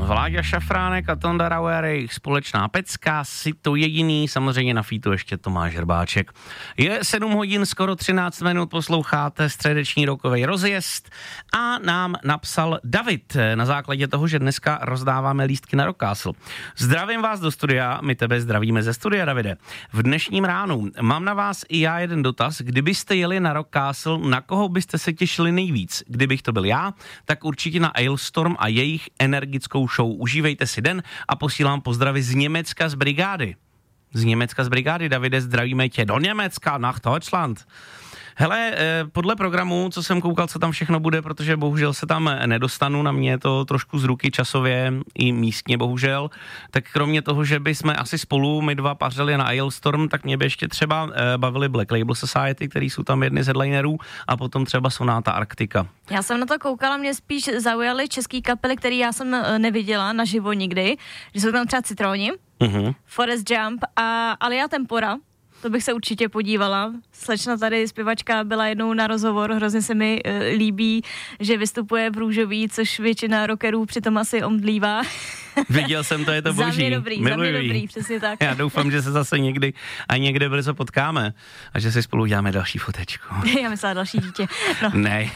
Vláďa Šafránek a Tonda Rauer, jejich společná pecka, si to jediný, samozřejmě na featu ještě Tomáš Hrbáček. Je 7 hodin, skoro 13 minut, posloucháte středeční rokovej rozjezd a nám napsal David na základě toho, že dneska rozdáváme lístky na Rock Castle. Zdravím vás do studia, my tebe zdravíme ze studia, Davide. V dnešním ránu mám na vás i já jeden dotaz, kdybyste jeli na Rock Castle, na koho byste se těšili nejvíc? Kdybych to byl já, tak určitě na Alestorm a jejich energickou show. Užívejte si den a posílám pozdravy z Německa z brigády. Z Německa z brigády, Davide, zdravíme tě do Německa, nach Deutschland. Hele, podle programu, co jsem koukal, co tam všechno bude, protože bohužel se tam nedostanu, na mě je to trošku z ruky časově i místně bohužel, tak kromě toho, že bychom asi spolu my dva pařili na Alestorm, tak mě by ještě třeba bavili Black Label Society, který jsou tam jedny z headlinerů, a potom třeba Sonata Arctica. Já jsem na to koukala, mě spíš zaujaly český kapely, které já jsem neviděla naživo nikdy, že jsou tam třeba Citroni, Forest Jump a Alia Tempora. To bych se určitě podívala. Slečna tady, zpěvačka, byla jednou na rozhovor, hrozně se mi líbí, že vystupuje v růžový, což většina rockerů přitom asi omdlívá. Viděl jsem to, je to boží. Za mě dobrý, přesně tak. Já doufám, že se zase někdy a někde brzo potkáme a že si spolu uděláme další fotečku. Já myslela další dítě. No. Ne,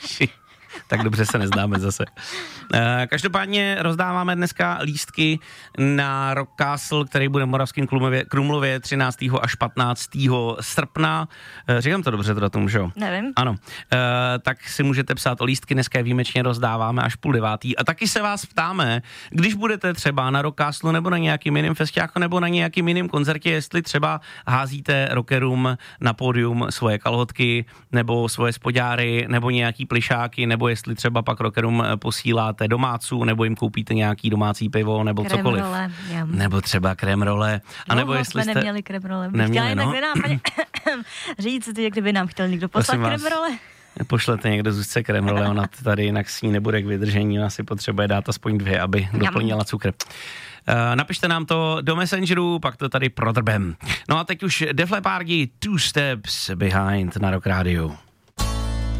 tak dobře se neznáme zase. Každopádně rozdáváme dneska lístky na Rock Castle, který bude v Moravském Krumlově 13. až 15. srpna. Říkám to dobře teda tomu, že jo? Nevím. Ano. Tak si můžete psát o lístky, dneska je výjimečně rozdáváme až 8:30. A taky se vás ptáme, když budete třeba na Rock Castle nebo na nějakým jiným festiáku nebo na nějakým jiným koncertě, jestli třeba házíte rockerům na pódium svoje kalhotky nebo svoje spodňáry nebo nějaký plišáky, nebo jestli třeba pak rockerům posíláte domáců, nebo jim koupíte nějaký domácí pivo, nebo krém cokoliv. Role, nebo třeba kremrole. A nebo jestli jsme neměli kremrole. Chtěla jen tak nenápadně říct, kdyby nám chtěl někdo poslat kremrole. Pošlete někdo Zuzce kremrole, ona tady jinak s ní nebude k vydržení, ona si potřebuje dát aspoň 2, aby doplnila cukr. Napište nám to do Messengeru, pak to tady prodrbem. No a teď už Def Leppardi, Two Steps Behind na Rock Radio.